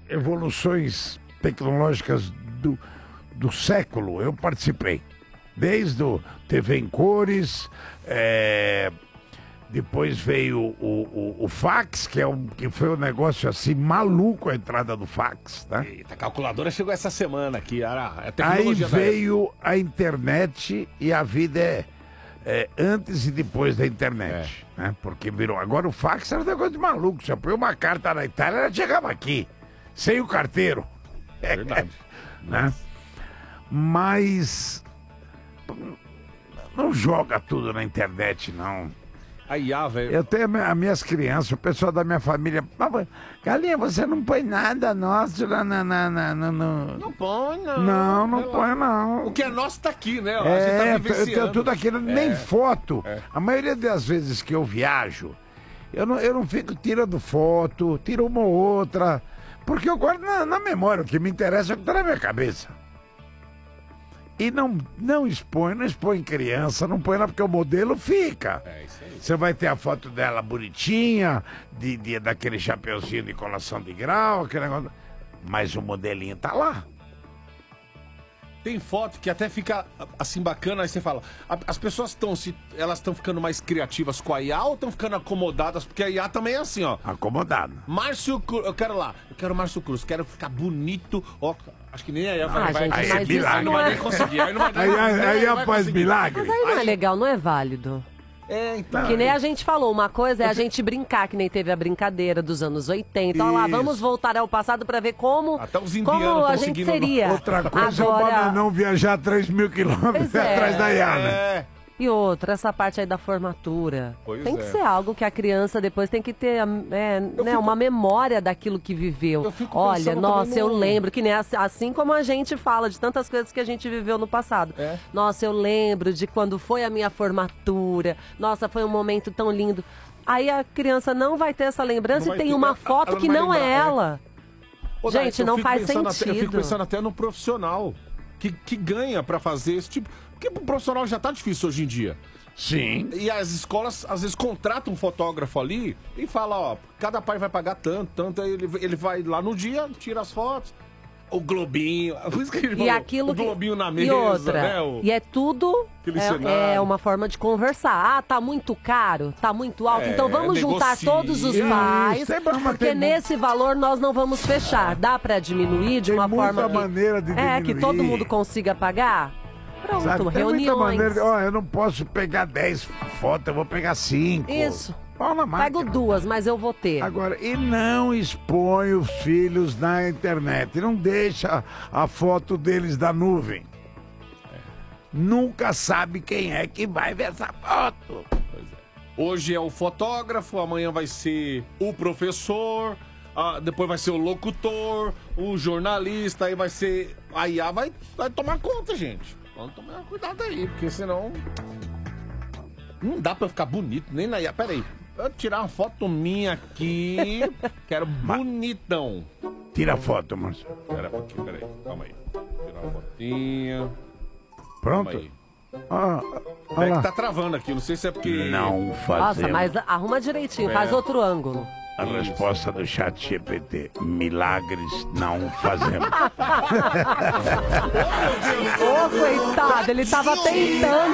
evoluções tecnológicas do século, eu participei. Desde o TV em cores, depois veio o fax, que foi um negócio assim maluco, a entrada do fax, né? Eita, a calculadora chegou essa semana aqui. Aí veio a internet e a vida é antes e depois da internet, né? Porque virou. Agora o fax era um negócio de maluco. Você põe uma carta na Itália, ela chegava aqui, sem o carteiro. Verdade. Né? Mas não joga tudo na internet, não. Aí, velho. Eu tenho as minhas crianças, o pessoal da minha família. Galinha, você não põe nada nosso lá Não põe, não. Não põe, não. O que é nosso tá aqui, né? A gente tá eu vivenciando. tenho tudo aquilo, nem foto. A maioria das vezes que eu viajo, eu não fico tirando foto, tiro uma ou outra, porque eu guardo na memória. O que me interessa é o que tá na minha cabeça. E não expõe criança, não põe lá porque o modelo fica. É isso aí. Você vai ter a foto dela bonitinha, daquele chapeuzinho de colação de grau, aquele negócio. Mas o modelinho tá lá. Tem foto que até fica assim bacana, aí você fala, as pessoas elas estão ficando mais criativas com a IA ou estão ficando acomodadas? Porque a IA também é assim, ó. Acomodado. Márcio Cruz, eu quero Márcio Cruz, quero ficar bonito, ó. Acho que nem a IA vai gente, aí mas milagre. não vai nem conseguir. Aí não vai Aí faz milagre. Mas aí não é legal, não é válido. Então. Que nem a gente falou, uma coisa é a gente brincar, que nem teve a brincadeira dos anos 80. Olha lá, vamos voltar ao passado pra ver como Até os como a gente seria. Outra coisa é o Agora... bananão viajar 3 mil quilômetros atrás da IA, né? E outra, essa parte aí da formatura. Pois tem que ser algo que a criança depois tem que ter uma memória daquilo que viveu. Olha, nossa, eu lembro, que nem assim como a gente fala de tantas coisas que a gente viveu no passado. Nossa, eu lembro de quando foi a minha formatura. Nossa, foi um momento tão lindo. Aí a criança não vai ter essa lembrança e tem uma foto que não é ela. Gente, não faz sentido. Eu fico pensando até no profissional que ganha pra fazer esse tipo... Porque pro profissional já tá difícil hoje em dia. Sim. E as escolas, às vezes, contratam um fotógrafo ali e fala, ó, cada pai vai pagar tanto, aí ele vai lá no dia, tira as fotos. O globinho, por isso que ele falou, aquilo o globinho na mesa, e outra, né? E é tudo uma forma de conversar. Ah, tá muito caro, tá muito alto, então vamos juntar todos os pais, porque nesse valor nós não vamos fechar. Dá pra diminuir de uma forma maneira de diminuir. que todo mundo consiga pagar? Pronto, Sabe, reuniões. Eu não posso pegar 10 fotos, eu vou pegar 5. Isso. Pego 2, mas eu vou ter. Agora, e não expõe os filhos na internet. Não deixa a foto deles da nuvem. Nunca sabe quem é que vai ver essa foto. Hoje é o fotógrafo, amanhã vai ser o professor, depois vai ser o locutor, o jornalista, aí vai ser... A IA vai tomar conta, gente. Vamos tomar cuidado aí, porque senão... Não dá pra ficar bonito, nem na IA. Pera aí, eu tirar uma foto minha aqui, quero bonitão. Tira a foto, moço. Pera aí, calma aí. Tirar uma fotinha. Pronto? Calma aí. Olha lá. Tá travando aqui, não sei se é porque... Não fazemos. Nossa, mas arruma direitinho, faz outro ângulo. A resposta do chat GPT: milagres não fazemos. Ô, coitado, ele tava tentando.